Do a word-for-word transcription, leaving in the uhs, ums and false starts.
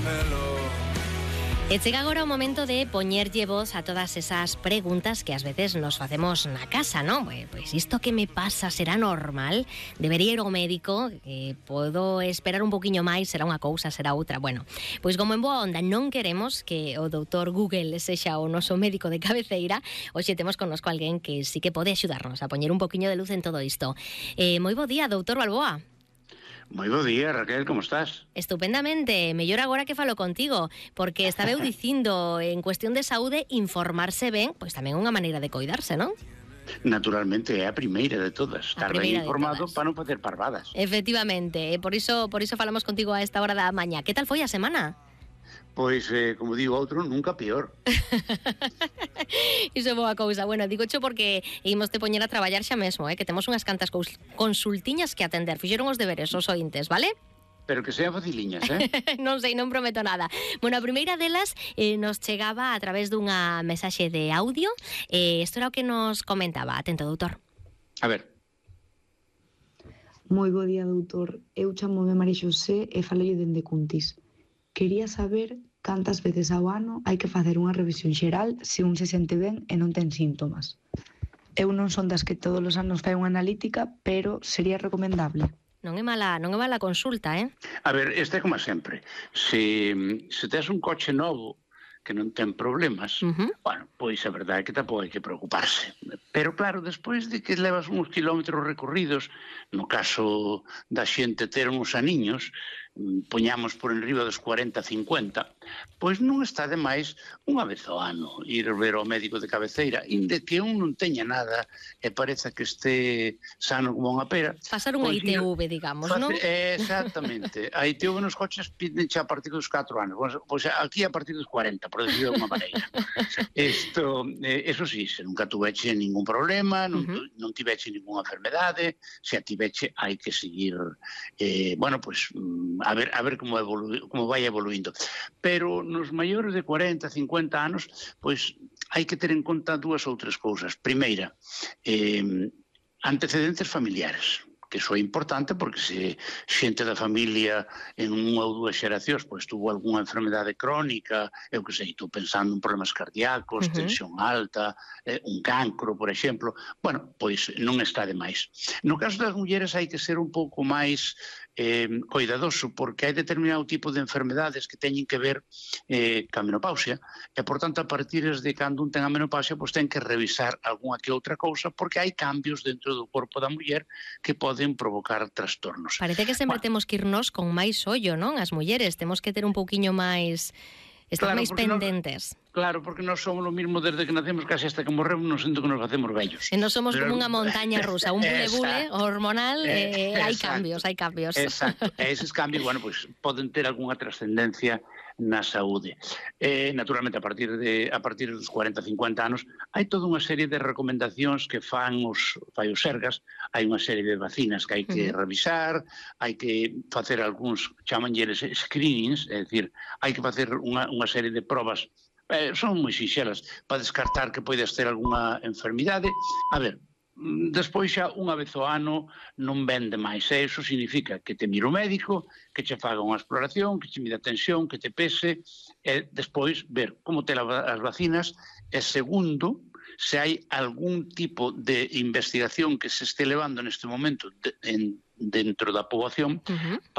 E chega agora o momento de poñerlle voz a todas esas preguntas que ás veces nos facemos na casa, non? Pois, pois isto que me pasa será normal? Debería ir ao médico? Eh, podo esperar un poquinho máis? Será unha cousa, será outra? Bueno, pois como en boa onda non queremos que o doutor Google sexa o noso médico de cabeceira, hoxe temos connosco alguén que sí que pode axudarnos a poñer un poquinho de luz en todo isto. Eh, moi bo día, doutor Balboa. Moi bo día, Raquel, como estás? Estupendamente, mellor agora que falo contigo, porque estaba eu dicindo, en cuestión de saúde, informarse ben, pois tamén unha maneira de coidarse, non? Naturalmente, é a primeira de todas, estar ben informado para non facer parvadas. Efectivamente, e por iso, por iso falamos contigo a esta hora da mañá. Que tal foi a semana? Pois, eh, como digo outro, nunca peor. Iso é boa cousa. Bueno, digocho porque imos te poñer a traballar xa mesmo, eh, que temos unhas cantas consultiñas que atender. Fixeron os deberes os ointes, vale? Pero que sean faciliñas, eh? Non sei, non prometo nada. Bueno, a primeira delas eh, nos chegaba a través dunha mensaxe de audio. Eh, isto era o que nos comentaba. Atento, doutor. A ver. Moi bo día, doutor. Eu chamome María Xosé e falei dende Cuntis. Quería saber cantas veces ao ano hai que facer unha revisión xeral se un se sente ben e non ten síntomas. Eu non son das que todos os anos fai unha analítica, pero sería recomendable. Non é mala, non é mala consulta, eh? A ver, este é como sempre. Se, se tes un coche novo que non ten problemas, uh-huh. bueno, pois a verdade é que tampouco hai que preocuparse. Pero claro, despois de que levas uns kilómetros recorridos, no caso da xente ter uns aniños, poñamos por enriba dos cuarenta, cincuenta, pois non está de máis unha vez ao ano ir ver ao médico de cabeceira, inde que un non teña nada e pareza que este sano como unha pera. Pasar unha I T V, digamos, non? Exactamente. A I T V nos coches piden xa a partir dos catro anos, pois aquí a partir dos cuarenta, por decirlo de unha maneira. Isto, eh, eso sí, se nunca tuveche ningún problema, non, uh-huh. non tiveche ninguna enfermedade, se a tiveche hai que seguir, eh, bueno, pois a ver a ver como evolu como vai evoluindo. Pero nos maiores de cuarenta, cincuenta anos, pois hai que ter en conta dúas ou tres cousas. Primeira, eh, antecedentes familiares, que iso é importante porque se xente da familia en unha ou dúas xeracións pois tuvo algunha enfermedade crónica, eu que sei, estou pensando en problemas cardíacos, uh-huh. tensión alta, eh, un cancro, por exemplo, bueno, pois non está de máis. No caso das mulleres hai que ser un pouco máis eh, cuidadoso porque hai determinado tipo de enfermedades que teñen que ver eh, ca menopausia e, por tanto, a partir de cando un ten a menopausia pois ten que revisar algunha que outra cousa porque hai cambios dentro do corpo da muller que poden provocar trastornos. Parece que sempre bueno. temos que irnos con máis ollo, non? As mulleres temos que ter un pouquiño máis... Estar claro, máis pendentes. Nos, claro, porque nós somos o mismo desde que nacemos casi hasta que morremos, non sinto que nos facemos vellos. E nós somos Pero... como unha montaña rusa, un bule-bule hormonal, e eh, hai cambios, hai cambios. Exacto, e eses cambios, bueno, pues, poden ter algunha trascendencia na saúde. Eh, naturalmente, a partir de a partir dos cuarenta, cincuenta anos, hai toda unha serie de recomendacións que fan os, fai os Sergas, hai unha serie de vacinas que hai que uh-huh. revisar, hai que facer algúns, chamanlles screenings, é dicir, hai que facer unha, unha serie de probas, eh, son moi sinxelas, para descartar que poidas ter algunha enfermidade. A ver, despois xa unha vez ao ano non vende máis, e iso significa que te mire o médico, que che faga unha exploración, que che mida a tensión, que te pese, e despois ver como te as vacinas, e segundo, se hai algún tipo de investigación que se este levando neste momento de, en, dentro da poboación uh-huh.